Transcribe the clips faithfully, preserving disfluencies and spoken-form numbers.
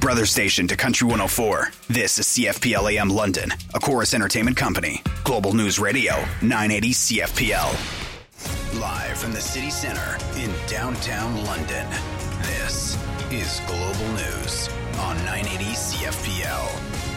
Brother station to Country one oh four. This is C F P L A M London, a Chorus Entertainment Company. Global News Radio, nine eighty C F P L. Live from the city center in downtown London. This is Global News on nine eighty C F P L.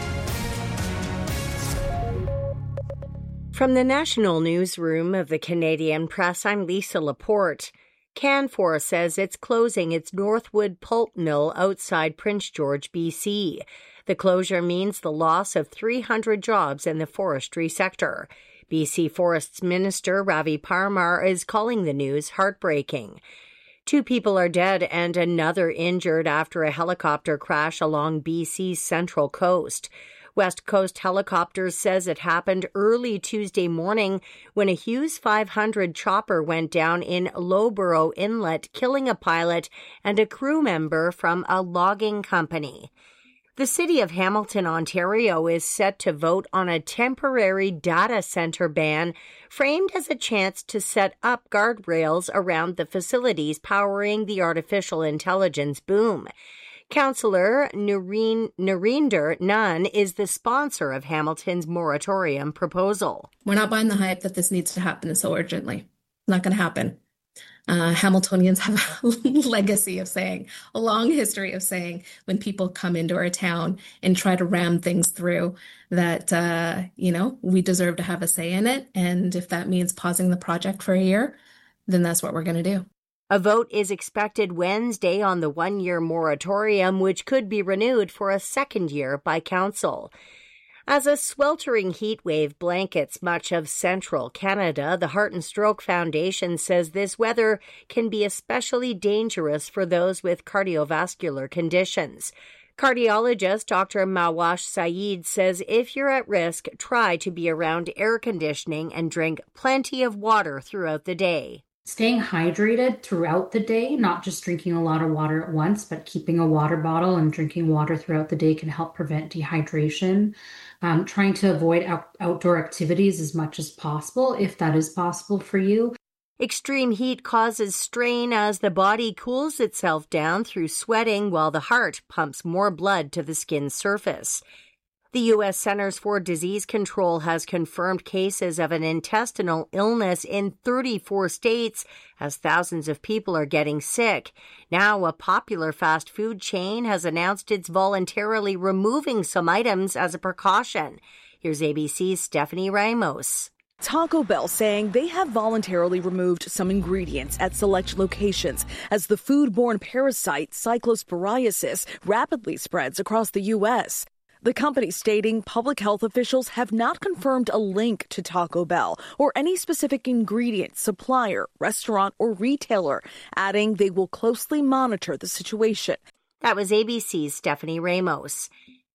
From the national newsroom of the Canadian Press, I'm Lisa Laporte. Canfor says it's closing its Northwood pulp mill outside Prince George, B C. The closure means the loss of three hundred jobs in the forestry sector. B C Forests Minister Ravi Parmar is calling the news heartbreaking. Two people are dead and another injured after a helicopter crash along B C's central coast. West Coast Helicopters says it happened early Tuesday morning when a Hughes five hundred chopper went down in Loughborough Inlet, killing a pilot and a crew member from a logging company. The city of Hamilton, Ontario, is set to vote on a temporary data center ban framed as a chance to set up guardrails around the facilities powering the artificial intelligence boom. Councillor Nareen, Narinder Nunn is the sponsor of Hamilton's moratorium proposal. We're not buying the hype that this needs to happen so urgently. Not going to happen. Uh, Hamiltonians have a legacy of saying, a long history of saying, when people come into our town and try to ram things through, that, uh, you know, we deserve to have a say in it. And if that means pausing the project for a year, then that's what we're going to do. A vote is expected Wednesday on the one-year moratorium, which could be renewed for a second year by council. As a sweltering heat wave blankets much of central Canada, the Heart and Stroke Foundation says this weather can be especially dangerous for those with cardiovascular conditions. Cardiologist Doctor Mawash Saeed says if you're at risk, try to be around air conditioning and drink plenty of water throughout the day. Staying hydrated throughout the day, not just drinking a lot of water at once, but keeping a water bottle and drinking water throughout the day can help prevent dehydration. Um, trying to avoid out- outdoor activities as much as possible, if that is possible for you. Extreme heat causes strain as the body cools itself down through sweating while the heart pumps more blood to the skin's surface. The U S Centers for Disease Control has confirmed cases of an intestinal illness in thirty-four states as thousands of people are getting sick. Now, a popular fast food chain has announced it's voluntarily removing some items as a precaution. Here's A B C's Stephanie Ramos. Taco Bell saying they have voluntarily removed some ingredients at select locations as the foodborne parasite cyclosporiasis rapidly spreads across the U S The company stating public health officials have not confirmed a link to Taco Bell or any specific ingredient, supplier, restaurant, or retailer, adding they will closely monitor the situation. That was A B C's Stephanie Ramos.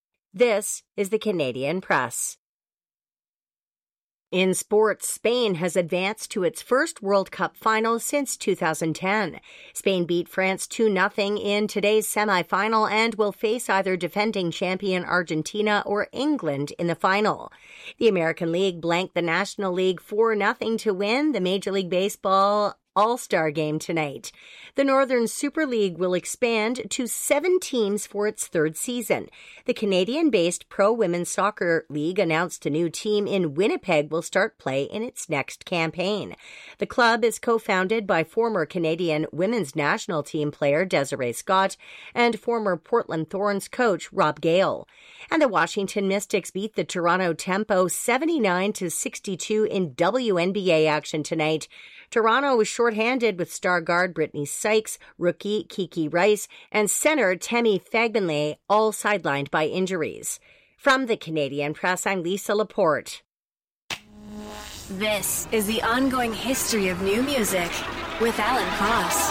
This is the Canadian Press. In sports, Spain has advanced to its first World Cup final since two thousand ten. Spain beat France two nothing in today's semifinal and will face either defending champion Argentina or England in the final. The American League blanked the National League four nothing to win the Major League Baseball All-Star game tonight. The Northern Super League will expand to seven teams for its third season. The Canadian-based Pro Women's Soccer League announced a new team in Winnipeg will start play in its next campaign. The club is co-founded by former Canadian women's national team player Desiree Scott and former Portland Thorns coach Rob Gale. And the Washington Mystics beat the Toronto Tempo seventy-nine to sixty-two in W N B A action tonight. Toronto was shorthanded with star guard Brittany Sykes, rookie Kiki Rice, and center Temi Fagbenle all sidelined by injuries. From the Canadian Press, I'm Lisa Laporte. This is the ongoing history of new music with Alan Cross.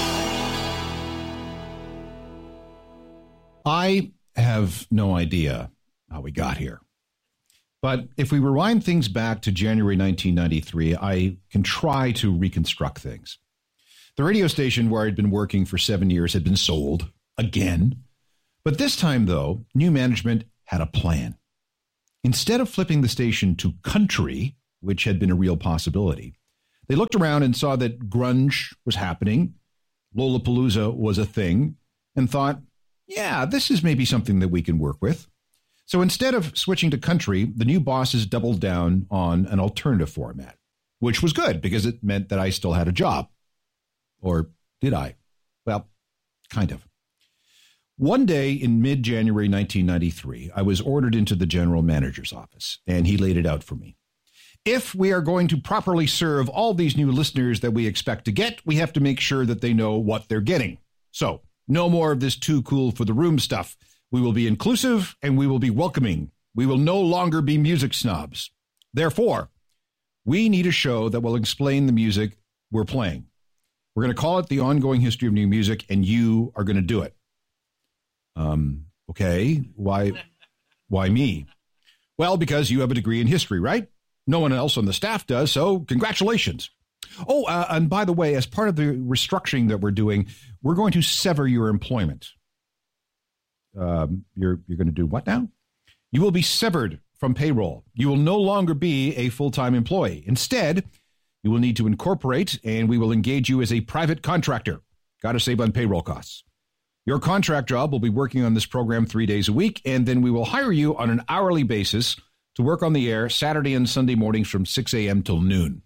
I have no idea how we got here. But if we rewind things back to January nineteen ninety-three, I can try to reconstruct things. The radio station where I'd been working for seven years had been sold again. But this time, though, new management had a plan. Instead of flipping the station to country, which had been a real possibility, they looked around and saw that grunge was happening, Lollapalooza was a thing, and thought, yeah, this is maybe something that we can work with. So instead of switching to country, the new bosses doubled down on an alternative format, which was good because it meant that I still had a job. Or did I? Well, kind of. One day in mid-January nineteen ninety-three, I was ordered into the general manager's office, and he laid it out for me. If we are going to properly serve all these new listeners that we expect to get, we have to make sure that they know what they're getting. So, no more of this too cool for the room stuff. We will be inclusive and we will be welcoming. We will no longer be music snobs. Therefore, we need a show that will explain the music we're playing. We're going to call it The Ongoing History of New Music, and you are going to do it. Um, okay, why, why me? Well, because you have a degree in history, right? No one else on the staff does, so congratulations. Oh, uh, and by the way, as part of the restructuring that we're doing, we're going to sever your employment. Um, you're you're going to do what now? You will be severed from payroll. You will no longer be a full-time employee. Instead, you will need to incorporate, and we will engage you as a private contractor. Got to save on payroll costs. Your contract job will be working on this program three days a week, and then we will hire you on an hourly basis to work on the air Saturday and Sunday mornings from six a.m. till noon.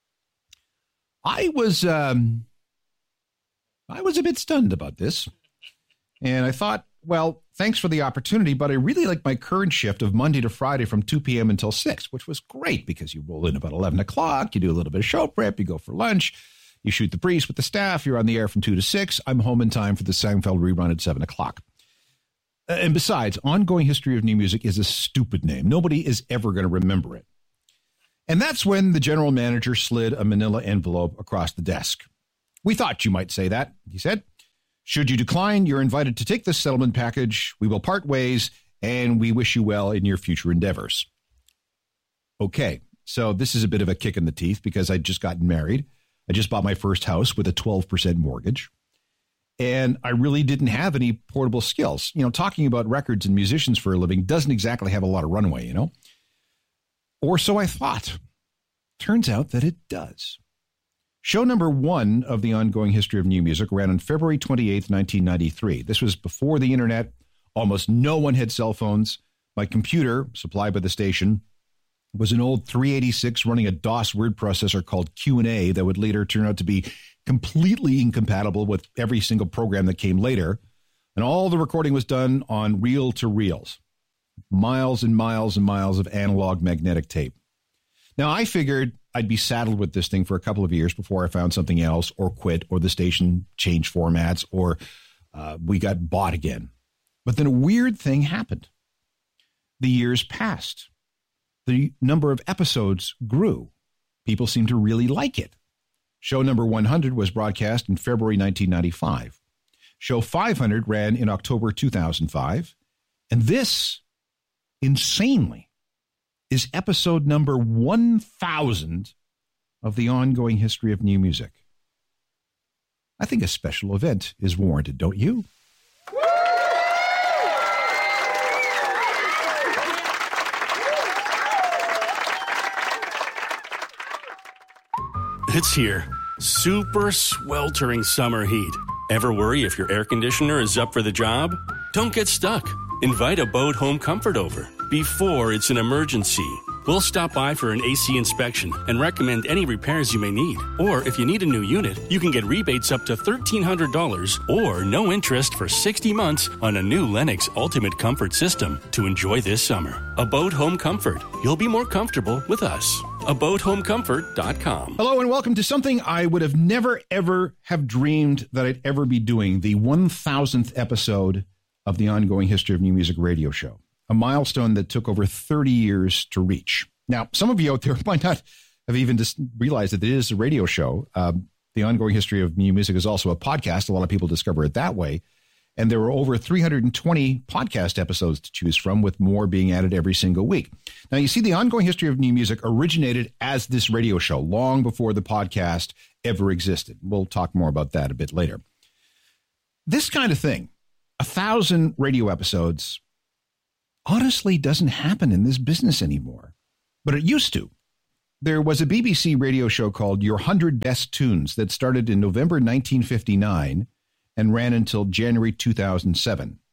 I was, um, I was a bit stunned about this, and I thought, well, thanks for the opportunity, but I really like my current shift of Monday to Friday from two p.m. until six, which was great because you roll in about eleven o'clock, you do a little bit of show prep, you go for lunch, you shoot the breeze with the staff, you're on the air from two to six. I'm home in time for the Seinfeld rerun at seven o'clock. And besides, Ongoing History of New Music is a stupid name. Nobody is ever going to remember it. And that's when the general manager slid a manila envelope across the desk. We thought you might say that, he said. Should you decline, you're invited to take this settlement package. We will part ways, and we wish you well in your future endeavors. Okay, so this is a bit of a kick in the teeth because I'd just gotten married. I just bought my first house with a twelve percent mortgage. And I really didn't have any portable skills. You know, talking about records and musicians for a living doesn't exactly have a lot of runway, you know? Or so I thought. Turns out that it does. Show number one of the Ongoing History of New Music ran on February twenty-eighth, nineteen ninety-three. This was before the internet. Almost no one had cell phones. My computer, supplied by the station, was an old three eighty-six running a DOS word processor called Q and A that would later turn out to be completely incompatible with every single program that came later. And all the recording was done on reel-to-reels. Miles and miles and miles of analog magnetic tape. Now, I figured I'd be saddled with this thing for a couple of years before I found something else or quit or the station changed formats or uh, we got bought again. But then a weird thing happened. The years passed. The number of episodes grew. People seemed to really like it. Show number one hundred was broadcast in February nineteen ninety-five. Show five hundred ran in October two thousand five. And this, insanely, is episode number one thousand of the Ongoing History of New Music. I think a special event is warranted, don't you? It's here. Super sweltering summer heat. Ever worry if your air conditioner is up for the job? Don't get stuck. Invite Abode Home Comfort over before it's an emergency. We'll stop by for an A C inspection and recommend any repairs you may need. Or if you need a new unit, you can get rebates up to thirteen hundred dollars or no interest for sixty months on a new Lennox Ultimate Comfort system to enjoy this summer. Abode Home Comfort. You'll be more comfortable with us. abode home comfort dot com. Hello and welcome to something I would have never, ever have dreamed that I'd ever be doing, the one thousandth episode of the Ongoing History of New Music radio show, a milestone that took over thirty years to reach. Now, some of you out there might not have even just realized that it is a radio show. Um, the Ongoing History of New Music is also a podcast. A lot of people discover it that way. And there were over three hundred twenty podcast episodes to choose from, with more being added every single week. Now, you see, the Ongoing History of New Music originated as this radio show long before the podcast ever existed. We'll talk more about that a bit later. This kind of thing, a thousand radio episodes, honestly doesn't happen in this business anymore. But it used to. There was a B B C radio show called Your one hundred Best Tunes that started in November nineteen fifty-nine and ran until January two thousand seven.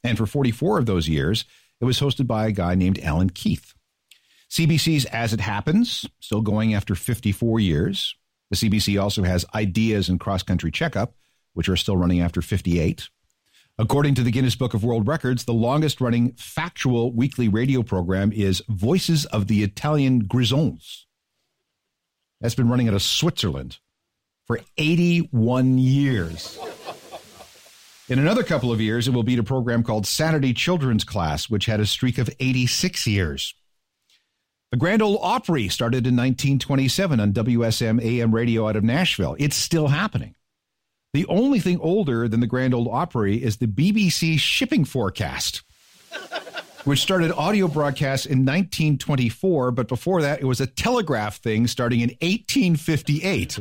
And for forty-four of those years, it was hosted by a guy named Alan Keith. C B C's As It Happens, still going after fifty-four years. The C B C also has Ideas and Cross Country Checkup, which are still running after fifty-eight. According to the Guinness Book of World Records, the longest-running factual weekly radio program is Voices of the Italian Grisons. That's been running out of Switzerland for eighty-one years. In another couple of years, it will beat a program called Saturday Children's Class, which had a streak of eighty-six years. The Grand Ole Opry started in nineteen twenty-seven on W S M A M radio out of Nashville. It's still happening. The only thing older than the Grand Ole Opry is the B B C Shipping Forecast, which started audio broadcasts in nineteen twenty-four, but before that, it was a telegraph thing starting in eighteen fifty-eight.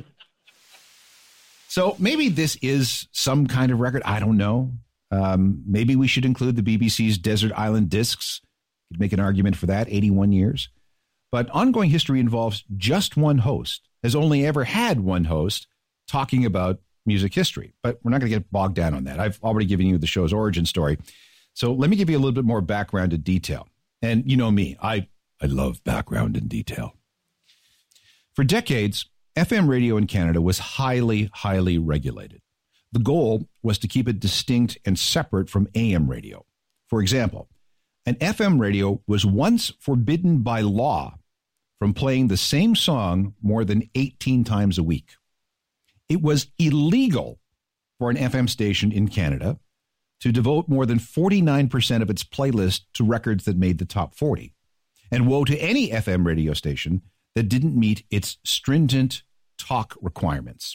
So maybe this is some kind of record. I don't know. Um, maybe we should include the B B C's Desert Island Discs. You could make an argument for that, eighty-one years. But Ongoing History involves just one host, has only ever had one host talking about music history. But we're not going to get bogged down on that. I've already given you the show's origin story. So let me give you a little bit more background and detail. And you know me, I, I love background and detail. For decades, F M radio in Canada was highly, highly regulated. The goal was to keep it distinct and separate from A M radio. For example, an F M radio was once forbidden by law from playing the same song more than eighteen times a week. It was illegal for an F M station in Canada to devote more than forty-nine percent of its playlist to records that made the top forty. And woe to any F M radio station that didn't meet its stringent talk requirements.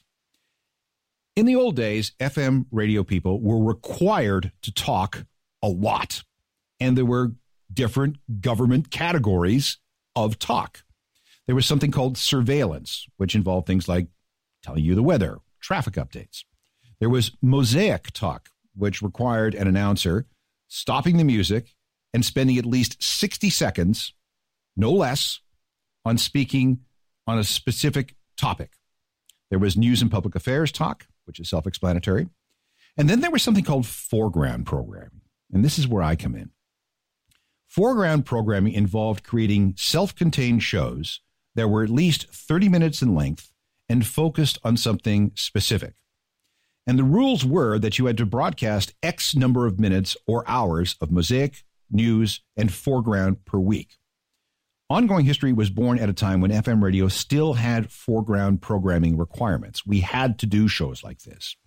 In the old days, F M radio people were required to talk a lot, and there were different government categories of talk. There was something called surveillance, which involved things like telling you the weather, traffic updates. There was mosaic talk, which required an announcer stopping the music and spending at least sixty seconds, no less, on speaking on a specific topic. There was news and public affairs talk, which is self-explanatory. And then there was something called foreground programming. And this is where I come in. Foreground programming involved creating self-contained shows that were at least thirty minutes in length and focused on something specific. And the rules were that you had to broadcast X number of minutes or hours of mosaic, news, and foreground per week. Ongoing History was born at a time when F M radio still had foreground programming requirements. We had to do shows like this.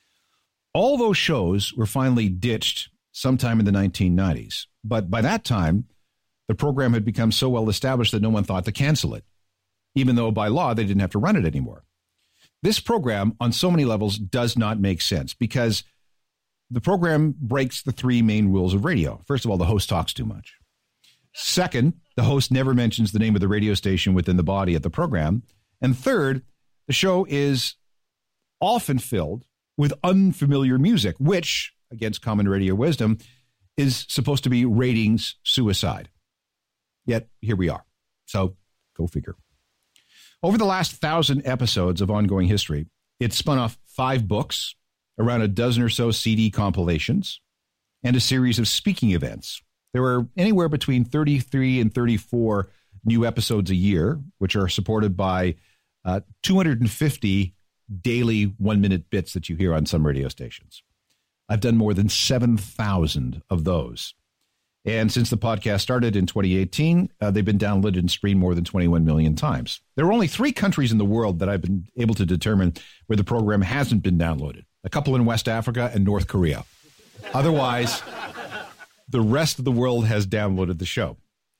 All those shows were finally ditched sometime in the nineteen nineties. But by that time, the program had become so well established that no one thought to cancel it, even though by law they didn't have to run it anymore. This program, on so many levels, does not make sense because the program breaks the three main rules of radio. First of all, the host talks too much. Second, the host never mentions the name of the radio station within the body of the program. And third, the show is often filled with unfamiliar music, which, against common radio wisdom, is supposed to be ratings suicide. Yet, here we are. So, go figure. Over the last thousand episodes of Ongoing History, it spun off five books, around a dozen or so C D compilations, and a series of speaking events. There were anywhere between thirty-three and thirty-four new episodes a year, which are supported by uh, two hundred fifty daily one-minute bits that you hear on some radio stations. I've done more than seven thousand of those. And since the podcast started in twenty eighteen, uh, they've been downloaded and streamed more than twenty-one million times. There are only three countries in the world that I've been able to determine where the program hasn't been downloaded. A couple in West Africa and North Korea. Otherwise, the rest of the world has downloaded the show.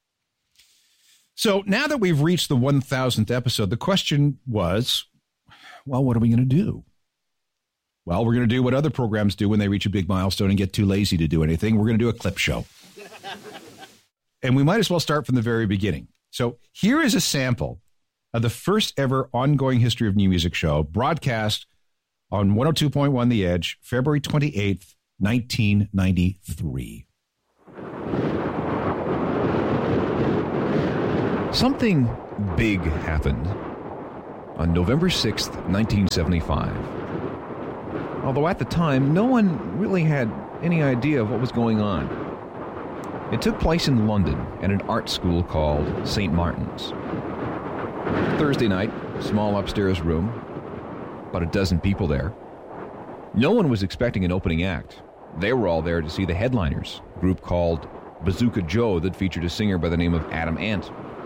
So now that we've reached the one thousandth episode, the question was, well, what are we going to do? Well, we're going to do what other programs do when they reach a big milestone and get too lazy to do anything. We're going to do a clip show. And we might as well start from the very beginning. So here is a sample of the first ever Ongoing History of New Music show broadcast on one oh two point one The Edge, February twenty-eighth, nineteen ninety-three. Something big happened on November sixth, nineteen seventy-five. Although at the time, no one really had any idea of what was going on. It took place in London at an art school called Saint Martin's. Thursday night, small upstairs room, about a dozen people there. No one was expecting an opening act. They were all there to see the headliners, a group called Bazooka Joe that featured a singer by the name of Adam Ant.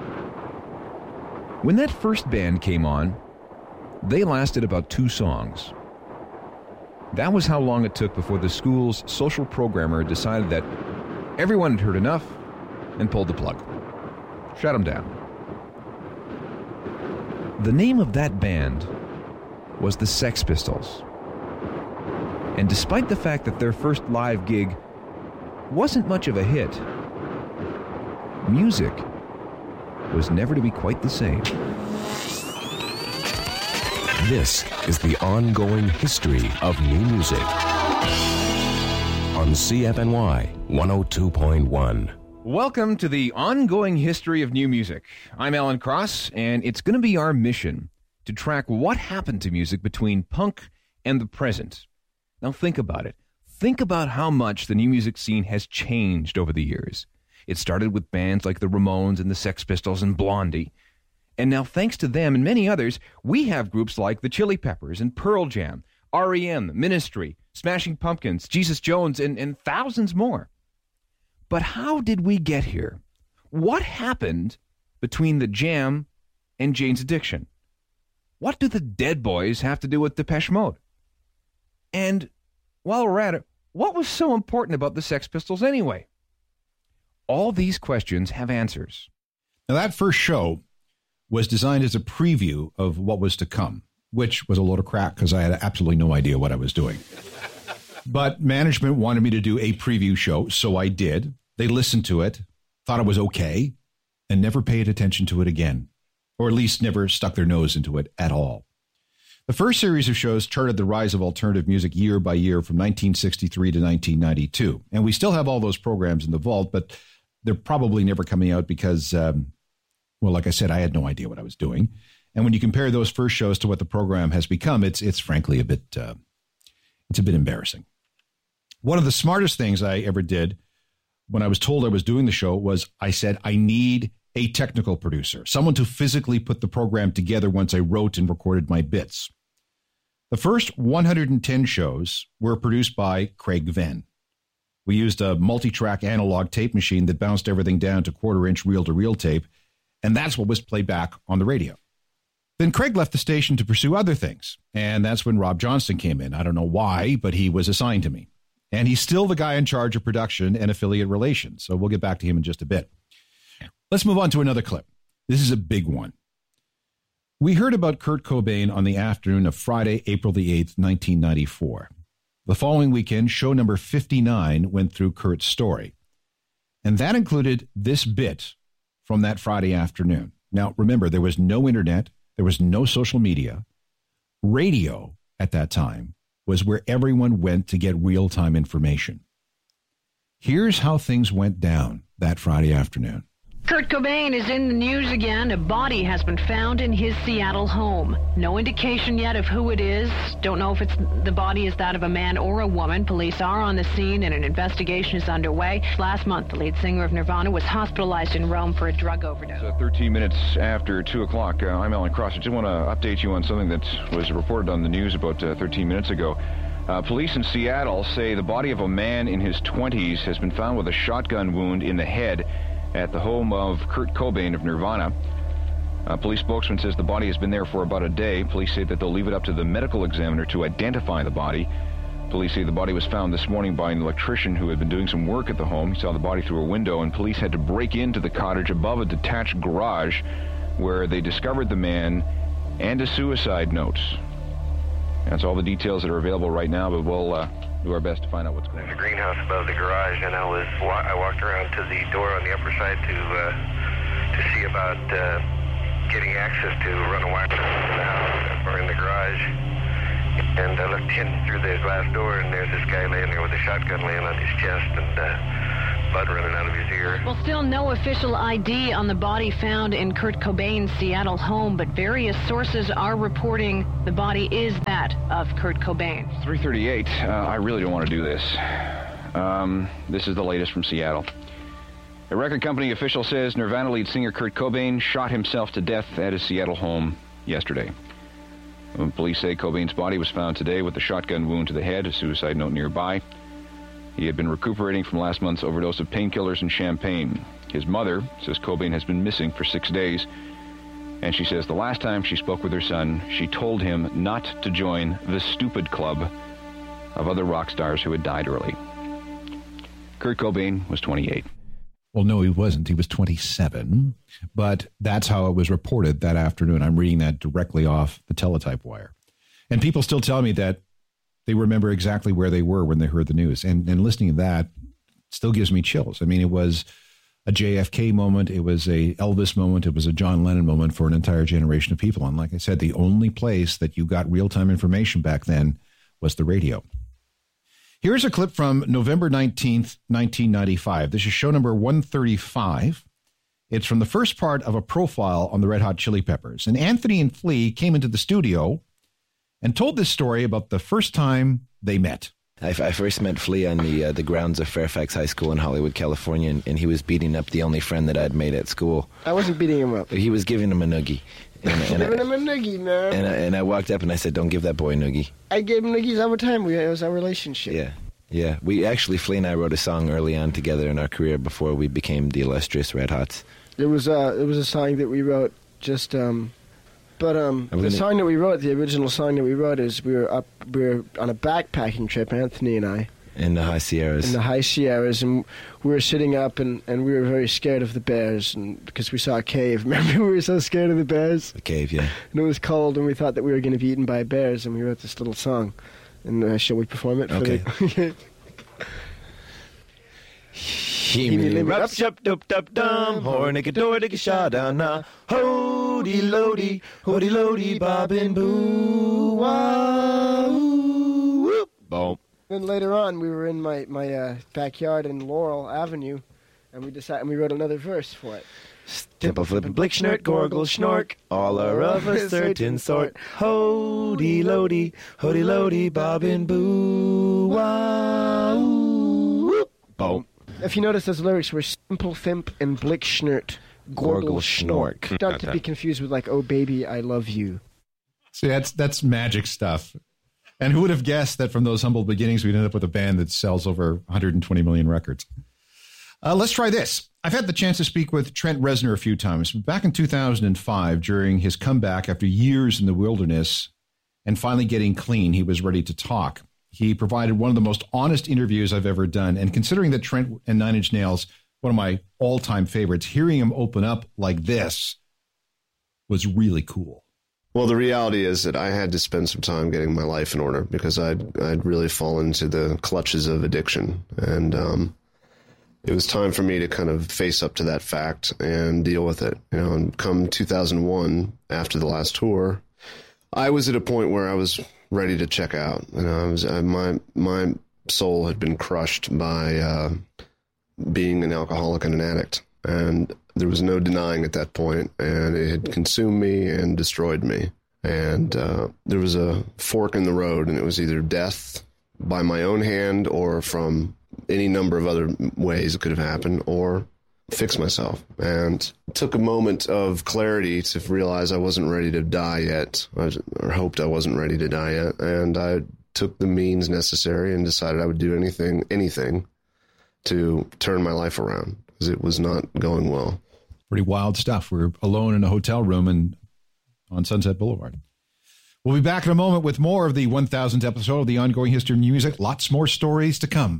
When that first band came on, they lasted about two songs. That was how long it took before the school's social programmer decided that everyone had heard enough and pulled the plug. Shut them down. The name of that band was the Sex Pistols. And despite the fact that their first live gig wasn't much of a hit, music was never to be quite the same. This is the ongoing history of new music on C F N Y one oh two point one. Welcome to the ongoing history of new music. I'm Alan Cross, and it's going to be our mission to track what happened to music between punk and the present. Now think about it. Think about how much the new music scene has changed over the years. It started with bands like the Ramones and the Sex Pistols and Blondie. And now, thanks to them and many others, we have groups like the Chili Peppers and Pearl Jam, R E M, Ministry, Smashing Pumpkins, Jesus Jones, and, and thousands more. But how did we get here? What happened between the Jam and Jane's Addiction? What do the Dead Boys have to do with Depeche Mode? And while we're at it, what was so important about the Sex Pistols anyway? All these questions have answers. Now, that first show was designed as a preview of what was to come, which was a load of crap because I had absolutely no idea what I was doing. But management wanted me to do a preview show, so I did. They listened to it, thought it was okay, and never paid attention to it again, or at least never stuck their nose into it at all. The first series of shows charted the rise of alternative music year by year from nineteen sixty-three to nineteen ninety-two. And we still have all those programs in the vault, but they're probably never coming out because, um, well, like I said, I had no idea what I was doing. And when you compare those first shows to what the program has become, it's it's frankly a bit uh, it's a bit embarrassing. One of the smartest things I ever did when I was told I was doing the show was I said, I need a technical producer, someone to physically put the program together once I wrote and recorded my bits. The first one hundred ten shows were produced by Craig Venn. We used a multi-track analog tape machine that bounced everything down to quarter-inch reel-to-reel tape, and that's what was played back on the radio. Then Craig left the station to pursue other things, and that's when Rob Johnston came in. I don't know why, but he was assigned to me. And he's still the guy in charge of production and affiliate relations, so we'll get back to him in just a bit. Let's move on to another clip. This is a big one. We heard about Kurt Cobain on the afternoon of Friday, April the eighth, nineteen ninety-four. The following weekend, show number fifty-nine went through Kurt's story. And that included this bit from that Friday afternoon. Now, remember, there was no internet. There was no social media. Radio at that time was where everyone went to get real-time information. Here's how things went down that Friday afternoon. Kurt Cobain is in the news again. A body has been found in his Seattle home. No indication yet of who it is. Don't know if it's the body is that of a man or a woman. Police are on the scene and an investigation is underway. Last month, the lead singer of Nirvana was hospitalized in Rome for a drug overdose. So thirteen minutes after two o'clock, uh, I'm Alan Cross. I just want to update you on something that was reported on the news about uh, thirteen minutes ago. Uh, police in Seattle say the body of a man in his twenties has been found with a shotgun wound in the head at the home of Kurt Cobain of Nirvana. A police spokesman says the body has been there for about a day. Police say that they'll leave it up to the medical examiner to identify the body. Police say the body was found this morning by an electrician who had been doing some work at the home. He saw the body through a window, and police had to break into the cottage above a detached garage where they discovered the man and a suicide note. That's all the details that are available right now, but we'll uh, do our best to find out what's going on. There's a greenhouse above the garage, and I was I walked around to the door on the upper side to uh, to see about uh, getting access to run a wire in the house or in the garage. And I looked in through the glass door, and there's this guy laying there with a shotgun laying on his chest and uh, blood running out of his ear. Well, still no official I D on the body found in Kurt Cobain's Seattle home, but various sources are reporting the body is that of Kurt Cobain. three thirty-eight, uh, I really don't want to do this. Um, this is the latest from Seattle. A record company official says Nirvana lead singer Kurt Cobain shot himself to death at his Seattle home yesterday. Police say Cobain's body was found today with a shotgun wound to the head, a suicide note nearby. He had been recuperating from last month's overdose of painkillers and champagne. His mother says Cobain has been missing for six days, and she says the last time she spoke with her son, she told him not to join the stupid club of other rock stars who had died early. Kurt Cobain was twenty-eight. Well, no, he wasn't. He was twenty-seven, but that's how it was reported that afternoon. I'm reading that directly off the teletype wire. And people still tell me that they remember exactly where they were when they heard the news. And, and listening to that still gives me chills. I mean, it was a J F K moment. It was a Elvis moment. It was a John Lennon moment for an entire generation of people. And like I said, the only place that you got real-time information back then was the radio. Here's a clip from November nineteenth, nineteen ninety-five. This is show number one thirty-five. It's from the first part of a profile on the Red Hot Chili Peppers. And Anthony and Flea came into the studio and told this story about the first time they met. I, I first met Flea on the uh, the grounds of Fairfax High School in Hollywood, California, and, and he was beating up the only friend that I'd made at school. I wasn't beating him up. He was giving him a noogie. And, and giving I, him a noogie, man. And I, and I walked up and I said, "Don't give that boy a noogie." I gave him noogies all the time. We, it was our relationship. Yeah. Yeah, we actually, Flea and I wrote a song early on together in our career before we became the illustrious Red Hots. It was uh, it was a song that we wrote just, um, but um, the song that we wrote, the original song that we wrote is we were up, we were on a backpacking trip, Anthony and I. In the High Sierras. In the High Sierras, and we were sitting up, and, and we were very scared of the bears, and because we saw a cave. Remember, we were so scared of the bears? The cave, yeah. And it was cold, and we thought that we were going to be eaten by bears, and we wrote this little song. And uh, shall we perform it? For okay. The He rap shop dup dup dum, hornick a door dick a shaw down na, hody lody, hody lody, bobbin boo wow, whoop, boom. Then later on, we were in my my uh, backyard in Laurel Avenue, and we decided and we wrote another verse for it. Stipple flip blick schnurt gorgle schnork, all are of a certain sort. Hody lody, hody lody, bobbin boo wow, whoop, boom. If you notice, those lyrics were simple thimp and blick schnurt gorgle schnork. Not to be confused with like, oh baby, I love you. See, that's that's magic stuff. And who would have guessed that from those humble beginnings we'd end up with a band that sells over one hundred twenty million records? Uh, let's try this. I've had the chance to speak with Trent Reznor a few times. Back in two thousand five, during his comeback after years in the wilderness and finally getting clean, he was ready to talk. He provided one of the most honest interviews I've ever done. And considering that Trent and Nine Inch Nails, one of my all-time favorites, hearing him open up like this was really cool. Well, the reality is that I had to spend some time getting my life in order because I'd, I'd really fallen into the clutches of addiction. And um, it was time for me to kind of face up to that fact and deal with it. You know, and come two thousand one, after the last tour, I was at a point where I was ready to check out. You know, I was I, my my soul had been crushed by uh, being an alcoholic and an addict, and there was no denying at that point, and it had consumed me and destroyed me. And uh, there was a fork in the road, and it was either death by my own hand or from any number of other ways it could have happened, or fix myself. And it took a moment of clarity to realize I wasn't ready to die yet, or hoped I wasn't ready to die yet. And I took the means necessary and decided I would do anything, anything to turn my life around, because it was not going well. Pretty wild stuff. We're alone in a hotel room and on Sunset Boulevard. We'll be back in a moment with more of the one thousandth episode of the Ongoing History of Music. Lots more stories to come.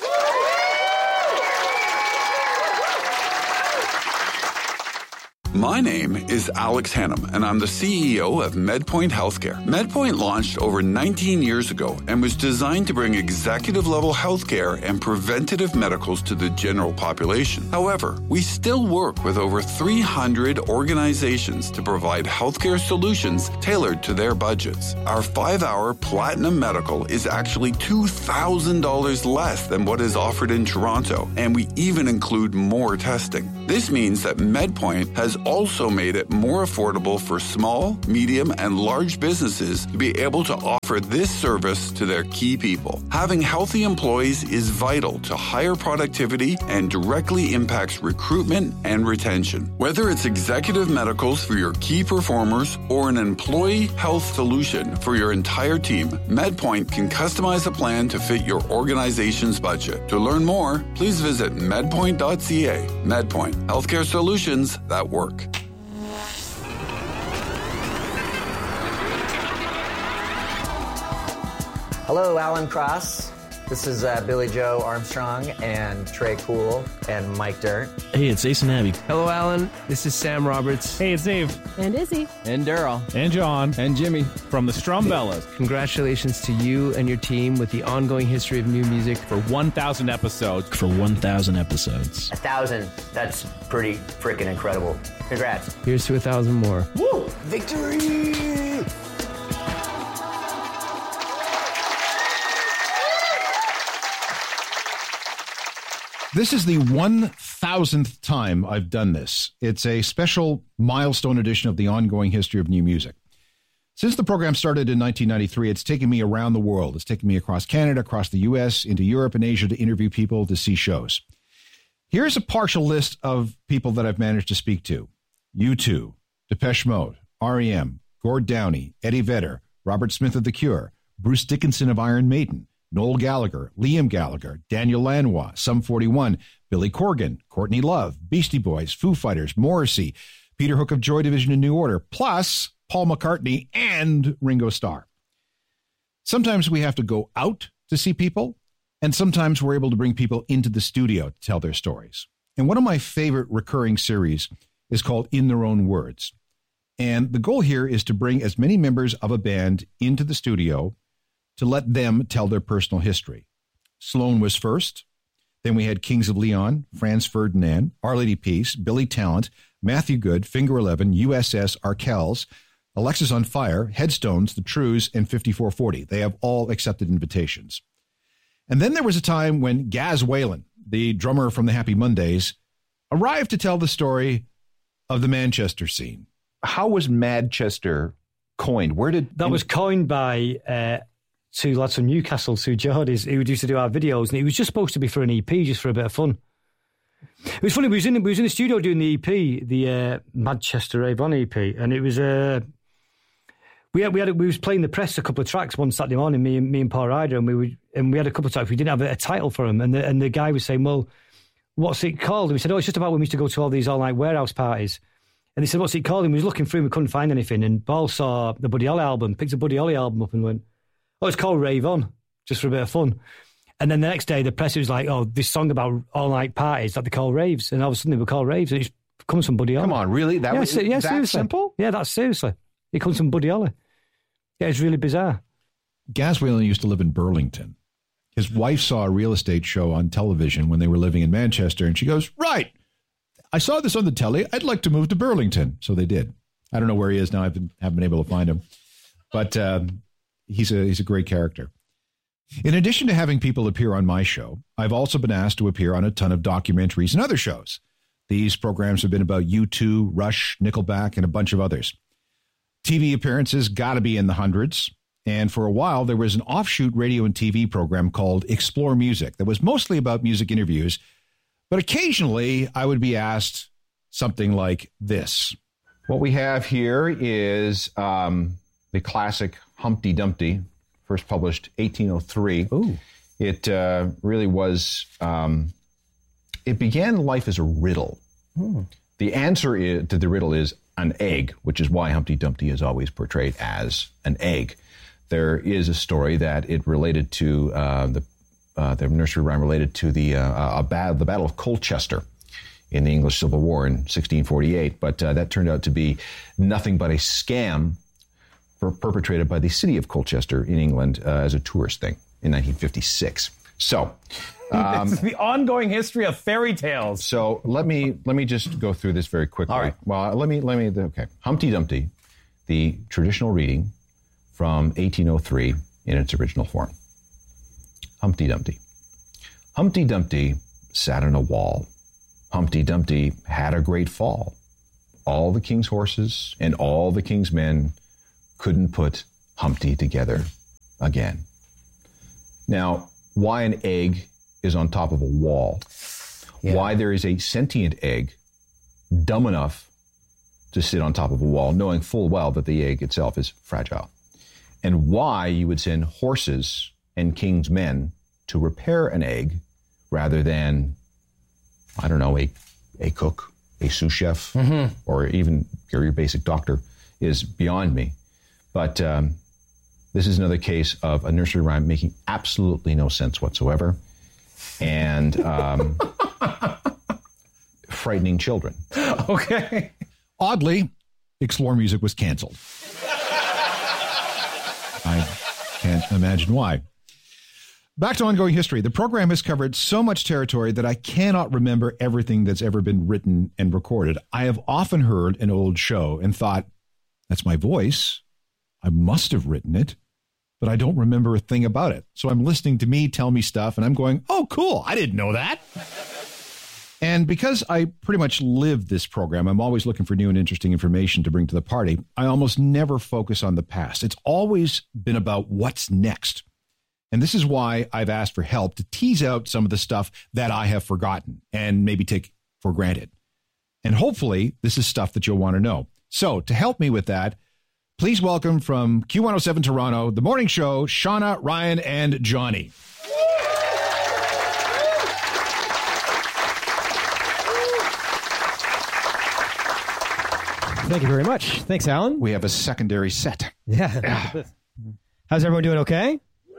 My name is Alex Hannum, and I'm the C E O of MedPoint Healthcare. MedPoint launched over nineteen years ago and was designed to bring executive-level healthcare and preventative medicals to the general population. However, we still work with over three hundred organizations to provide healthcare solutions tailored to their budgets. Our five-hour Platinum Medical is actually two thousand dollars less than what is offered in Toronto, and we even include more testing. This means that MedPoint has also made it more affordable for small, medium, and large businesses to be able to offer this service to their key people. Having healthy employees is vital to higher productivity and directly impacts recruitment and retention. Whether it's executive medicals for your key performers or an employee health solution for your entire team, MedPoint can customize a plan to fit your organization's budget. To learn more, please visit medpoint dot c a. MedPoint, healthcare solutions that work. Hello, Alan Cross. This is uh, Billy Joe Armstrong and Trey Cool and Mike Dirt. Hey, it's Ace and Abby. Hello, Alan. This is Sam Roberts. Hey, it's Dave. And Izzy. And Daryl. And John. And Jimmy. From the Strumbellas. Congratulations to you and your team with the ongoing history of new music. For one thousand episodes. For one thousand episodes. A thousand. That's pretty freaking incredible. Congrats. Here's to a thousand more. Woo! Victory! This is the one thousandth time I've done this. It's a special milestone edition of the ongoing history of new music. Since the program started in nineteen ninety-three, it's taken me around the world. It's taken me across Canada, across the U S, into Europe and Asia to interview people, to see shows. Here's a partial list of people that I've managed to speak to. U two, Depeche Mode, R E M, Gord Downie, Eddie Vedder, Robert Smith of The Cure, Bruce Dickinson of Iron Maiden, Noel Gallagher, Liam Gallagher, Daniel Lanois, Sum forty-one, Billy Corgan, Courtney Love, Beastie Boys, Foo Fighters, Morrissey, Peter Hook of Joy Division and New Order, plus Paul McCartney and Ringo Starr. Sometimes we have to go out to see people, and sometimes we're able to bring people into the studio to tell their stories. And one of my favorite recurring series is called In Their Own Words. And the goal here is to bring as many members of a band into the studio to let them tell their personal history. Sloan was first. Then we had Kings of Leon, Franz Ferdinand, Our Lady Peace, Billy Talent, Matthew Good, Finger eleven, U S S, Arkells, Alexis on Fire, Headstones, The Trues, and fifty-four forty. They have all accepted invitations. And then there was a time when Gaz Whalen, the drummer from the Happy Mondays, arrived to tell the story of the Manchester scene. How was Manchester coined? Where did that in- was coined by uh, two lads from Newcastle, two Geordies, who used to do our videos, and it was just supposed to be for an E P, just for a bit of fun. It was funny. We was in we was in the studio doing the E P, the uh, Manchester Avon E P, and it was uh, we had we had we was playing the press a couple of tracks one Saturday morning, me and me and Paul Ryder, and we were, and we had a couple of tracks. We didn't have a, a title for them, and the and the guy was saying, "Well, what's it called?" And we said, "Oh, it's just about when we used to go to all these all night warehouse parties." And they said, "What's it called?" And we was looking through, and we couldn't find anything. And Paul saw the Buddy Holly album, picked the Buddy Holly album up, and went, "Oh, it's called Rave On, just for a bit of fun." And then the next day, the press was like, "Oh, this song about all-night parties that they call raves." And all of a sudden, they were called raves. And it comes from Buddy Holly. Come on, really? That yeah, was se- yeah, that seriously. simple? Yeah, that's seriously. It comes from Buddy Holly. Yeah, it's really bizarre. Gaz Whalen used to live in Burlington. His wife saw a real estate show on television when they were living in Manchester, and she goes, "Right, I saw this on the telly. I'd like to move to Burlington." So they did. I don't know where he is now. I haven't, haven't been able to find him. But um, he's a he's a great character. In addition to having people appear on my show, I've also been asked to appear on a ton of documentaries and other shows. These programs have been about U two, Rush, Nickelback, and a bunch of others. T V appearances got to be in the hundreds. And for a while, there was an offshoot radio and T V program called Explore Music that was mostly about music interviews. But occasionally, I would be asked something like this. What we have here is um, the classic Humpty Dumpty, first published eighteen oh three. Ooh. It uh, really was, um, it began life as a riddle. Hmm. The answer is, to the riddle is an egg, which is why Humpty Dumpty is always portrayed as an egg. There is a story that it related to, uh, the uh, the nursery rhyme related to the, uh, a bad, the Battle of Colchester in the English Civil War in sixteen forty-eight, but uh, that turned out to be nothing but a scam per- perpetrated by the city of Colchester in England uh, as a tourist thing in nineteen fifty-six. So, um, this is the ongoing history of fairy tales. So let me let me just go through this very quickly. All right. Well, let me let me okay. Humpty Dumpty, the traditional reading from eighteen oh three in its original form. Humpty Dumpty. Humpty Dumpty sat on a wall. Humpty Dumpty had a great fall. All the king's horses and all the king's men couldn't put Humpty together again. Now, why an egg is on top of a wall, yeah. why there is a sentient egg dumb enough to sit on top of a wall, knowing full well that the egg itself is fragile, and why you would send horses and king's men to repair an egg rather than, I don't know, a, a cook, a sous chef, mm-hmm. or even your, your basic doctor, is beyond me. But um, this is another case of a nursery rhyme making absolutely no sense whatsoever, and um, frightening children. Okay. Oddly, Explore Music was canceled. I can't imagine why. Back to Ongoing History. The program has covered so much territory that I cannot remember everything that's ever been written and recorded. I have often heard an old show and thought, that's my voice. I must have written it, but I don't remember a thing about it. So I'm listening to me tell me stuff, and I'm going, oh, cool. I didn't know that. And because I pretty much live this program, I'm always looking for new and interesting information to bring to the party. I almost never focus on the past. It's always been about what's next. And this is why I've asked for help to tease out some of the stuff that I have forgotten and maybe take for granted. And hopefully this is stuff that you'll want to know. So to help me with that, please welcome from Q one oh seven Toronto, The Morning Show, Shauna, Ryan, and Johnny. Thank you very much. Thanks, Alan. We have a secondary set. Yeah. How's everyone doing okay?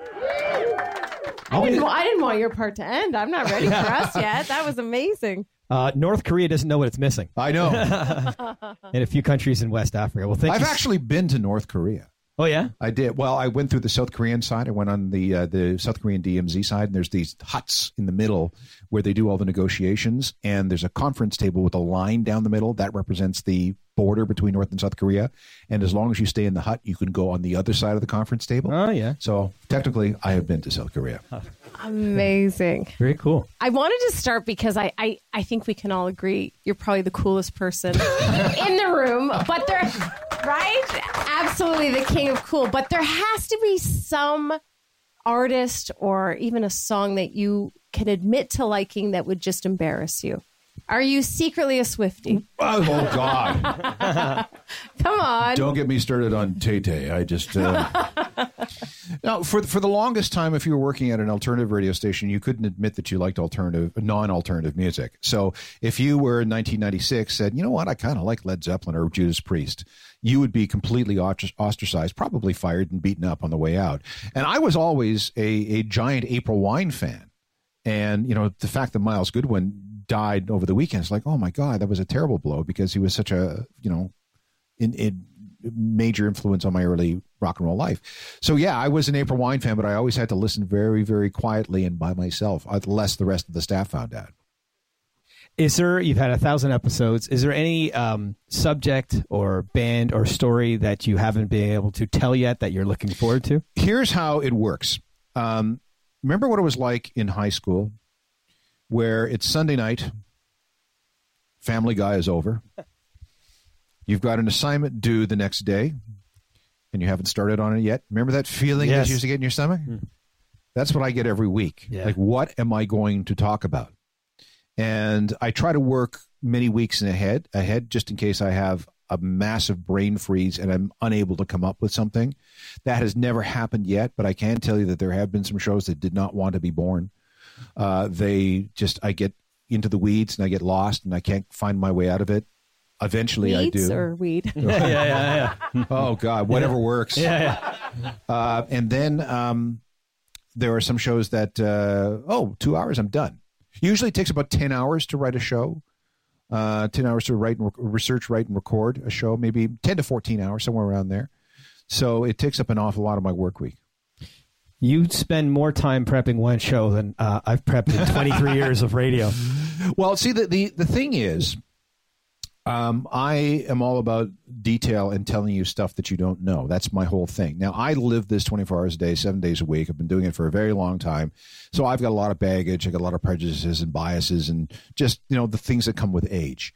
I didn't, I didn't want your part to end. I'm not ready for us yet. That was amazing. Uh, North Korea doesn't know what it's missing. I know. And a few countries in West Africa. Well, thank I've you. actually been to North Korea. Oh, yeah? I did. Well, I went through the South Korean side. I went on the uh, the South Korean D M Z side, and there's these huts in the middle where they do all the negotiations, and there's a conference table with a line down the middle. That represents the border between North and South Korea, and as long as you stay in the hut, you can go on the other side of the conference table. Oh, yeah. So technically, I have been to South Korea. Amazing. Very cool. I wanted to start because I, I, I think we can all agree you're probably the coolest person in the room, but there, right? Absolutely the king of cool, but there has to be some artist or even a song that you can admit to liking that would just embarrass you. Are you secretly a Swiftie? Oh, oh God. Come on. Don't get me started on Tay-Tay. I just... Uh... Now, for, for the longest time, if you were working at an alternative radio station, you couldn't admit that you liked alternative, non-alternative music. So if you were in nineteen ninety-six, said, you know what, I kind of like Led Zeppelin or Judas Priest, you would be completely ostracized, probably fired and beaten up on the way out. And I was always a, a giant April Wine fan. And, you know, the fact that Miles Goodwin died over the weekend, it's like, oh my God, that was a terrible blow because he was such a, you know, in, in major influence on my early rock and roll life. So yeah, I was an April Wine fan, but I always had to listen very, very quietly and by myself, unless the rest of the staff found out. Is there, you've had a thousand episodes, is there any um, subject or band or story that you haven't been able to tell yet that you're looking forward to? Here's how it works. Um, remember what it was like in high school where it's Sunday night, Family Guy is over, you've got an assignment due the next day, and you haven't started on it yet. Remember that feeling Yes. that you used to get in your stomach? Mm. That's what I get every week. Yeah. Like, what am I going to talk about? And I try to work many weeks in ahead, ahead just in case I have a massive brain freeze and I'm unable to come up with something. That has never happened yet, but I can tell you that there have been some shows that did not want to be born. Uh, they just, I get into the weeds and I get lost and I can't find my way out of it. Eventually Weeds I do. or weed? yeah, yeah, yeah. Oh God, whatever yeah. works. Yeah, yeah. Uh, and then um, there are some shows that, uh, oh, two hours, I'm done. Usually it takes about ten hours to write a show. Uh, ten hours to write and re- research, write and record a show, maybe ten to fourteen hours, somewhere around there. So it takes up an awful lot of my work week. You spend more time prepping one show than uh, I've prepped in twenty-three years of radio. Well, see, the, the, the thing is, Um, I am all about detail and telling you stuff that you don't know. That's my whole thing. Now, I live this twenty-four hours a day, seven days a week. I've been doing it for a very long time. So I've got a lot of baggage. I've got a lot of prejudices and biases and just, you know, the things that come with age.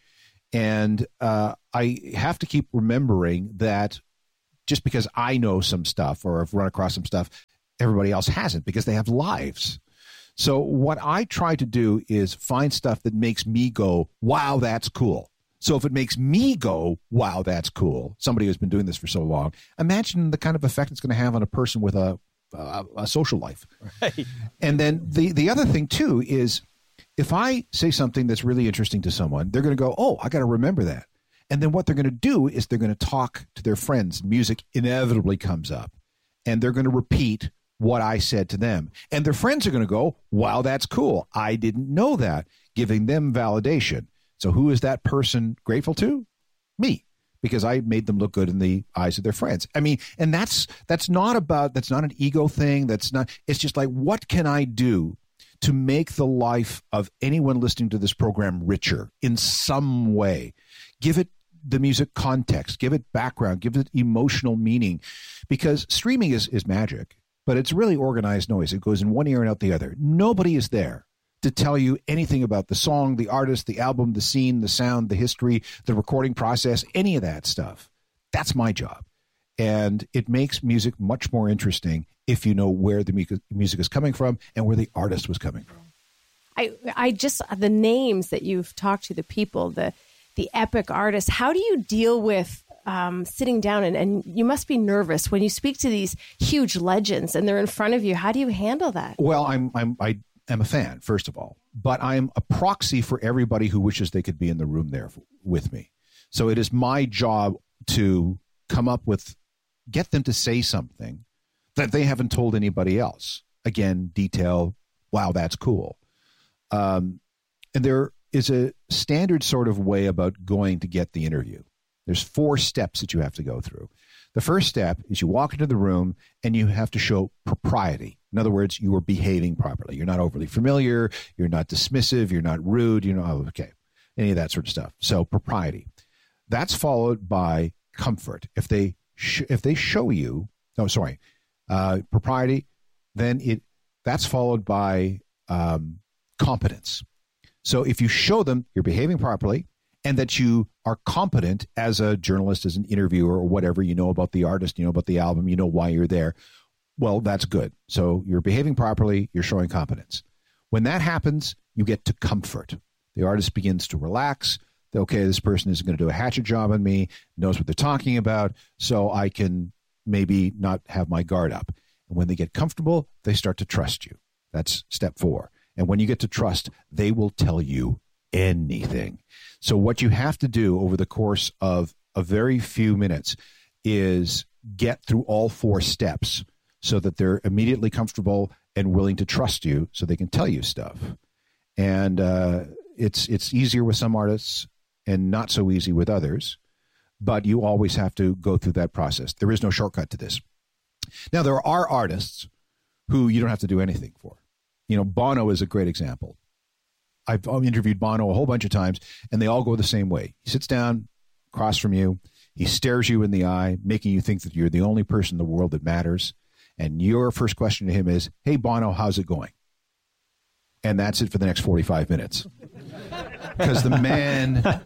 And uh, I have to keep remembering that just because I know some stuff or I've run across some stuff, everybody else hasn't, because they have lives. So what I try to do is find stuff that makes me go, wow, that's cool. So if it makes me go, wow, that's cool, somebody who's been doing this for so long, imagine the kind of effect it's going to have on a person with a, a, a social life. Right. And then the, the other thing, too, is if I say something that's really interesting to someone, they're going to go, oh, I got to remember that. And then what they're going to do is they're going to talk to their friends. Music inevitably comes up. And they're going to repeat what I said to them. And their friends are going to go, wow, that's cool. I didn't know that, giving them validation. So who is that person grateful to? Me, because I made them look good in the eyes of their friends. I mean, and that's that's not about, that's not an ego thing. That's not, it's just like, what can I do to make the life of anyone listening to this program richer in some way? Give it the music context, give it background, give it emotional meaning, because streaming is, is magic, but it's really organized noise. It goes in one ear and out the other. Nobody is there to tell you anything about the song, the artist, the album, the scene, the sound, the history, the recording process, any of that stuff. That's my job. And it makes music much more interesting if you know where the mu- music is coming from and where the artist was coming from. I, I just, the names that you've talked to, the people, the, the epic artists, how do you deal with um, sitting down and, and you must be nervous when you speak to these huge legends and they're in front of you. How do you handle that? Well, I'm, I'm, I, I'm a fan, first of all, but I'm a proxy for everybody who wishes they could be in the room there f- with me. So it is my job to come up with, get them to say something that they haven't told anybody else. Again, detail, wow, that's cool. Um, and there is a standard sort of way about going to get the interview. There's four steps that you have to go through. The first step is you walk into the room and you have to show propriety. In other words, you are behaving properly. You're not overly familiar. You're not dismissive. You're not rude. You know, oh, okay, any of that sort of stuff. So propriety. That's followed by comfort. If they sh- if they show you, no, sorry, uh, propriety, then it that's followed by um, competence. So if you show them you're behaving properly and that you are competent as a journalist, as an interviewer or whatever, you know about the artist, you know about the album, you know why you're there, well, that's good. So you're behaving properly, you're showing competence. When that happens, you get to comfort. The artist begins to relax. Okay, this person isn't going to do a hatchet job on me, knows what they're talking about, so I can maybe not have my guard up. And when they get comfortable, they start to trust you. That's step four. And when you get to trust, they will tell you anything. So what you have to do over the course of a very few minutes is get through all four steps so that they're immediately comfortable and willing to trust you so they can tell you stuff. And uh, it's it's easier with some artists and not so easy with others, but you always have to go through that process. There is no shortcut to this. Now, there are artists who you don't have to do anything for. You know, Bono is a great example. I've interviewed Bono a whole bunch of times, and they all go the same way. He sits down across from you. He stares you in the eye, making you think that you're the only person in the world that matters. And your first question to him is, hey, Bono, how's it going? And that's it for the next forty-five minutes. Because the man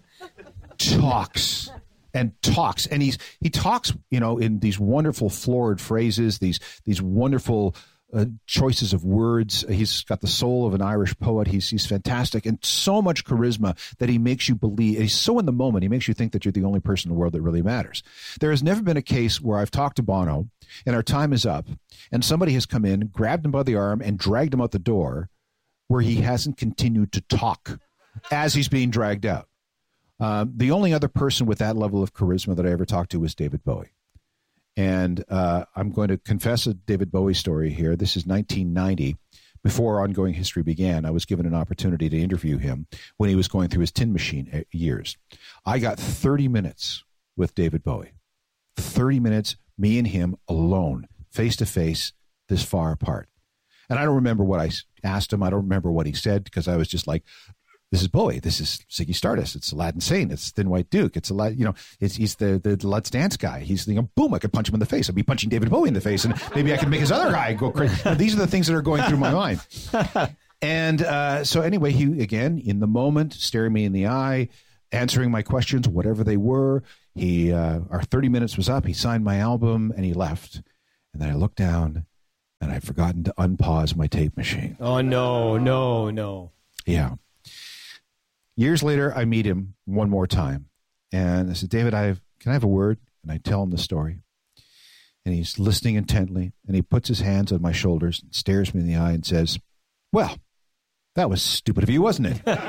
talks and talks. And he's he talks, you know, in these wonderful florid phrases, these these wonderful uh, choices of words. He's got the soul of an Irish poet. He's he's fantastic, and so much charisma that he makes you believe. He's so in the moment. He makes you think that you're the only person in the world that really matters. There has never been a case where I've talked to Bono and our time is up, and somebody has come in, grabbed him by the arm, and dragged him out the door, where he hasn't continued to talk as he's being dragged out. Um, the only other person with that level of charisma that I ever talked to was David Bowie. And uh, I'm going to confess a David Bowie story here. This is nineteen ninety. Before Ongoing History began, I was given an opportunity to interview him when he was going through his Tin Machine years. I got thirty minutes with David Bowie. thirty minutes, me and him alone, face to face, this far apart. And I don't remember what I asked him. I don't remember what he said because I was just like this is Bowie. This is Ziggy Stardust. It's Aladdin Sane. It's Thin White Duke. It's a lot, you know, it's, he's the, the Let's Dance guy. He's, you know, boom, I could punch him in the face. I'd be punching David Bowie in the face, and maybe I could make his other guy go crazy. You know, these are the things that are going through my mind. And uh, so anyway, he, again, in the moment, staring me in the eye, answering my questions, whatever they were. He, uh, our thirty minutes was up. He signed my album, and he left. And then I looked down, and I'd forgotten to unpause my tape machine. Oh, no, no, no. Yeah. Years later, I meet him one more time, and I said, David, I have, can I have a word? And I tell him the story. And he's listening intently, and he puts his hands on my shoulders, and stares me in the eye, and says, well, that was stupid of you, wasn't it? And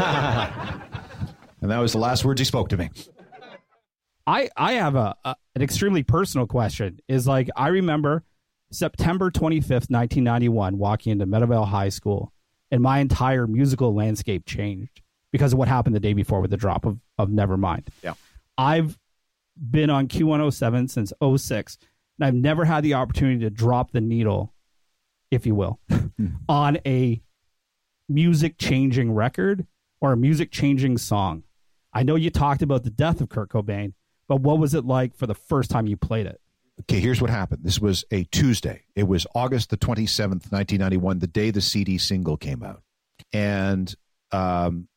that was the last words he spoke to me. I, I have a, a an extremely personal question. Is like, I remember September twenty-fifth, nineteen ninety-one, walking into Meadowvale High School, and my entire musical landscape changed because of what happened the day before with the drop of, of Nevermind. Yeah. I've been on Q one oh seven since oh six, and I've never had the opportunity to drop the needle, if you will, on a music-changing record or a music-changing song. I know you talked about the death of Kurt Cobain, but what was it like for the first time you played it? Okay, here's what happened. This was a Tuesday. It was August the twenty-seventh, nineteen ninety-one, the day the C D single came out. And um,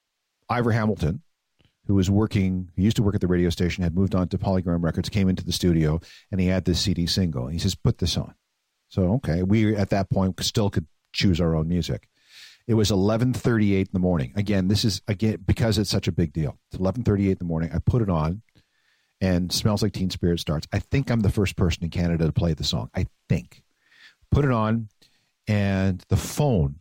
Ivor Hamilton, who was working, he used to work at the radio station, had moved on to Polygram Records, came into the studio, and he had this C D single. He says, put this on. So, okay, we at that point still could choose our own music. It was eleven thirty-eight in the morning. Again, this is, again, because it's such a big deal. It's eleven thirty-eight in the morning. I put it on, and Smells Like Teen Spirit starts. I think I'm the first person in Canada to play the song. I think. Put it on, and the phone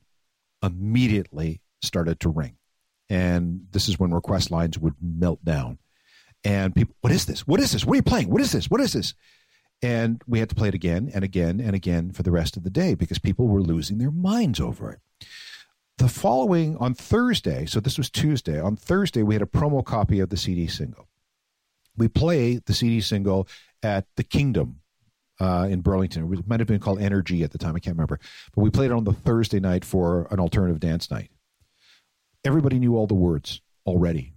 immediately started to ring. And this is when request lines would melt down. And people, what is this? What is this? What are you playing? What is this? What is this? And we had to play it again and again and again for the rest of the day because people were losing their minds over it. The following, on Thursday, so this was Tuesday, on Thursday we had a promo copy of the C D single. We play the C D single at the Kingdom uh, in Burlington. It might have been called Energy at the time, I can't remember. But we played it on the Thursday night for an alternative dance night. Everybody knew all the words already.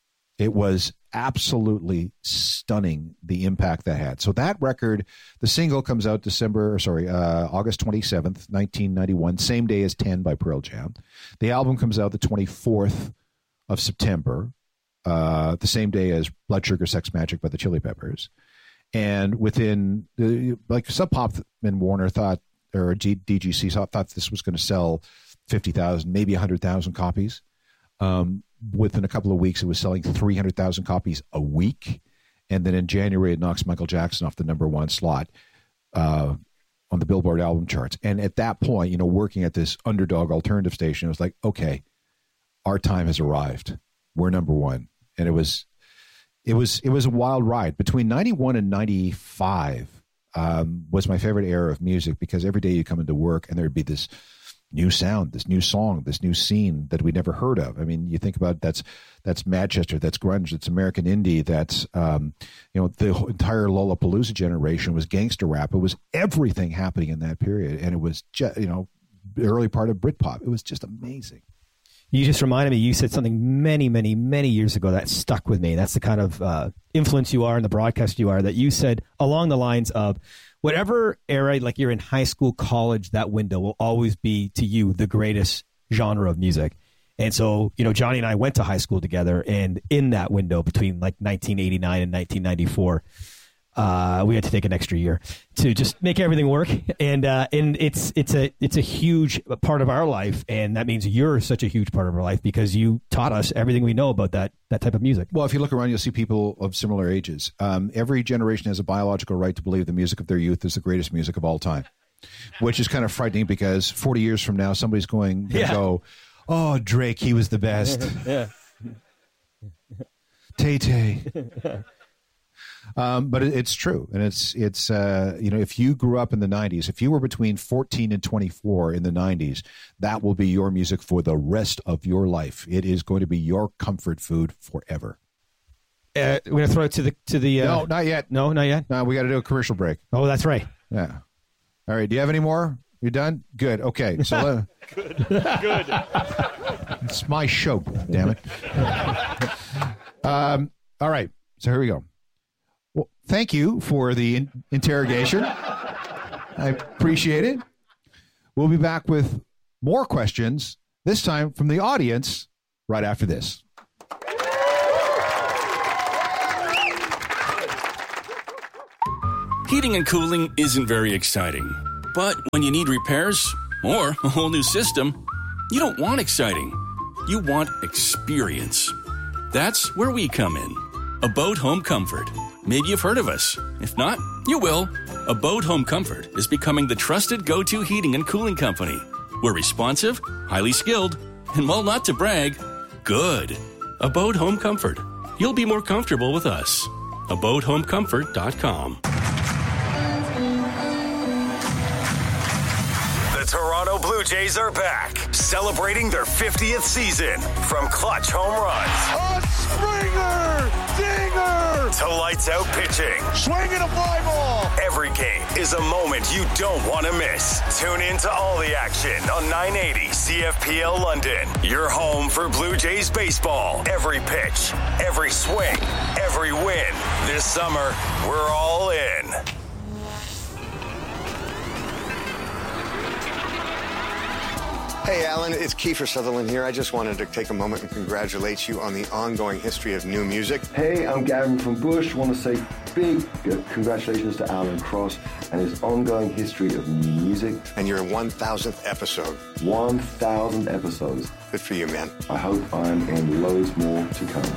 It was absolutely stunning, the impact that had. So that record, the single comes out December, or sorry, uh, August twenty-seventh, nineteen ninety-one, same day as ten by Pearl Jam. The album comes out the twenty-fourth of September, uh, the same day as Blood Sugar Sex Magic by the Chili Peppers. And within, uh, like Sub Pop and Warner thought, or D G C thought, thought this was going to sell fifty thousand, maybe one hundred thousand copies. Um, within a couple of weeks, it was selling three hundred thousand copies a week. And then in January, it knocks Michael Jackson off the number one slot uh, on the Billboard album charts. And at that point, you know, working at this underdog alternative station, it was like, okay, our time has arrived. We're number one. And it was, it was, it was a wild ride. Between ninety-one and ninety-five um, was my favorite era of music because every day you come into work and there'd be this new sound, this new song, this new scene that we never heard of. I mean, you think about it, that's that's Manchester, that's grunge, that's American indie, that's um, you know, the entire Lollapalooza generation was gangster rap. It was everything happening in that period, and it was just, you know, the early part of Britpop. It was just amazing. You just reminded me, you said something many, many, many years ago that stuck with me. That's the kind of uh, influence you are and the broadcaster you are, that you said along the lines of, whatever era, like you're in high school, college, that window will always be to you the greatest genre of music. And so, you know, Johnny and I went to high school together, and in that window between like nineteen eighty-nine and nineteen ninety-four, uh, we had to take an extra year to just make everything work. And uh, and it's it's a it's a huge part of our life, and that means you're such a huge part of our life because you taught us everything we know about that that type of music. Well, if you look around, you'll see people of similar ages. Um, every generation has a biological right to believe the music of their youth is the greatest music of all time, which is kind of frightening because forty years from now, somebody's going to Yeah. go, "Oh, Drake, he was the best." Yeah. Tay-Tay. Um, but it, it's true, and it's it's uh, you know, if you grew up in the nineties, if you were between fourteen and twenty-four in the nineties, that will be your music for the rest of your life. It is going to be your comfort food forever. Uh, we're gonna throw it to the to the. Uh, No, not yet. No, not yet. No, we got to do a commercial break. Oh, that's right. Yeah. All right. Do you have any more? You done? Good. Okay. So uh, Good. Good. It's my show, damn it. um, all right, so here we go. Well, thank you for the in- interrogation. I appreciate it. We'll be back with more questions, this time from the audience, right after this. Heating and cooling isn't very exciting. But when you need repairs or a whole new system, you don't want exciting. You want experience. That's where we come in. Abode Home Comfort. Maybe you've heard of us. If not, you will. Abode Home Comfort is becoming the trusted go-to heating and cooling company. We're responsive, highly skilled, and while not to brag, good. Abode Home Comfort. You'll be more comfortable with us. abode home comfort dot com. Toronto Blue Jays are back, celebrating their fiftieth season. From clutch home runs, a Springer, dinger, to lights out pitching, swinging a fly ball. Every game is a moment you don't want to miss. Tune in to all the action on nine eighty C F P L London. Your home for Blue Jays baseball. Every pitch, every swing, every win. This summer, we're all in. Hey, Alan, it's Kiefer Sutherland here. I just wanted to take a moment and congratulate you on the ongoing history of new music. Hey, I'm Gavin from Bush. I want to say big congratulations to Alan Cross and his ongoing history of new music. And your one thousandth episode. one thousand episodes. Good for you, man. I hope I'm in loads more to come.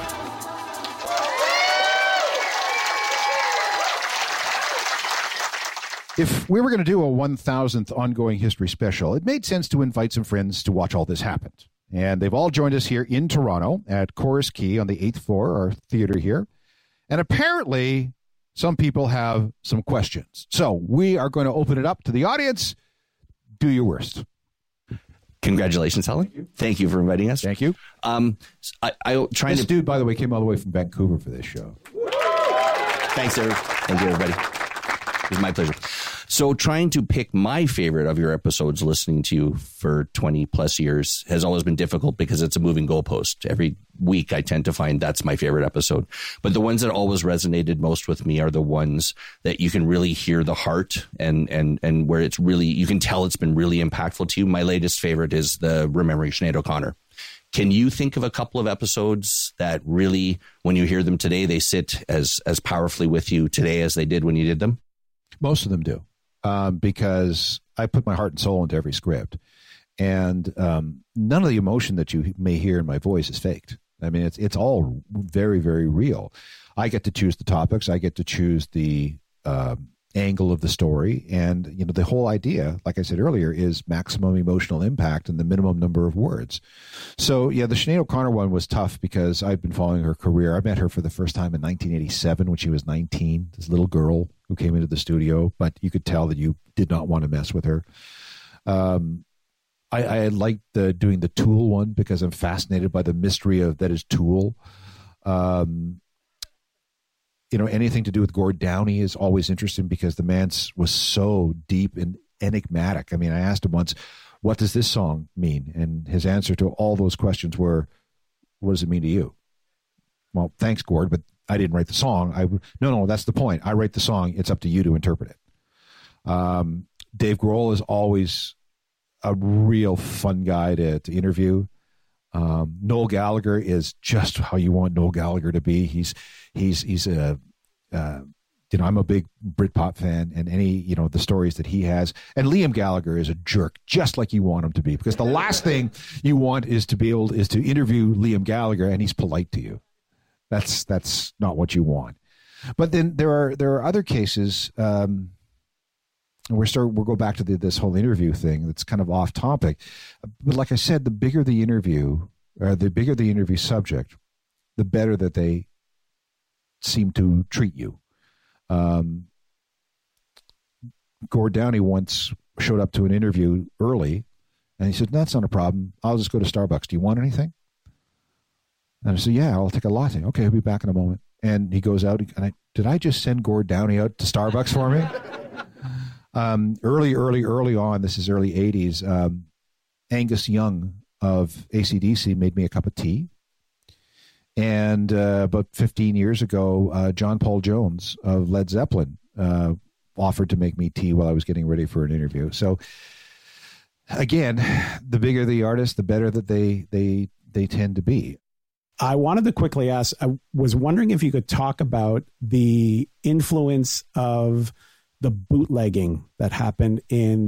If we were going to do a one thousandth ongoing history special, it made sense to invite some friends to watch all this happen. And they've all joined us here in Toronto at Chorus Key on the eighth floor, our theater here. And apparently, some people have some questions. So we are going to open it up to the audience. Do your worst. Congratulations, Alan. Thank you. Thank you for inviting us. Thank you. Um, I, I trying this to... dude, by the way, came all the way from Vancouver for this show. Thanks, Eric. Thank you, everybody. It was my pleasure. So trying to pick my favorite of your episodes, listening to you for twenty plus years, has always been difficult because it's a moving goalpost. Every week I tend to find that's my favorite episode. But the ones that always resonated most with me are the ones that you can really hear the heart and and and where it's really, you can tell it's been really impactful to you. My latest favorite is the Remembering Sinead O'Connor. Can you think of a couple of episodes that really, when you hear them today, they sit as as powerfully with you today as they did when you did them? Most of them do. Um, because I put my heart and soul into every script, and um, none of the emotion that you may hear in my voice is faked. I mean, it's it's all very, very real. I get to choose the topics. I get to choose the uh, angle of the story, and you know, the whole idea, like I said earlier, is maximum emotional impact and the minimum number of words. So, yeah, the Sinead O'Connor one was tough because I've been following her career. I met her for the first time in nineteen eighty-seven when she was nineteen. This little girl who came into the studio, but you could tell that you did not want to mess with her. Um, I, I liked the, doing the Tool one because I'm fascinated by the mystery of that is Tool. Um, you know, anything to do with Gord Downey is always interesting because the man was so deep and enigmatic. I mean, I asked him once, what does this song mean? And his answer to all those questions were, what does it mean to you? Well, thanks, Gord, but I didn't write the song. I would, no, no, that's the point. I write the song. It's up to you to interpret it. Um, Dave Grohl is always a real fun guy to, to interview. Um, Noel Gallagher is just how you want Noel Gallagher to be. He's, he's, he's a, uh, you know, I'm a big Britpop fan, and any, you know, the stories that he has. And Liam Gallagher is a jerk, just like you want him to be, because the last thing you want is to be able is to interview Liam Gallagher and he's polite to you. That's that's not what you want. But then there are there are other cases. Um, we're start we'll go back to the, this whole interview thing. That's kind of off topic. But like I said, the bigger the interview, or the bigger the interview subject, the better that they seem to treat you. Um, Gord Downey once showed up to an interview early, and he said, "That's not a problem. I'll just go to Starbucks. Do you want anything?" And I said, "Yeah, I'll take a latte." "Okay, I'll be back in a moment." And he goes out, and I, did I just send Gord Downey out to Starbucks for me? um, early, early, early on, this is early eighties, um, Angus Young of A C D C made me a cup of tea. And uh, about fifteen years ago, uh, John Paul Jones of Led Zeppelin uh, offered to make me tea while I was getting ready for an interview. So again, the bigger the artist, the better that they they they tend to be. I wanted to quickly ask, I was wondering if you could talk about the influence of the bootlegging that happened in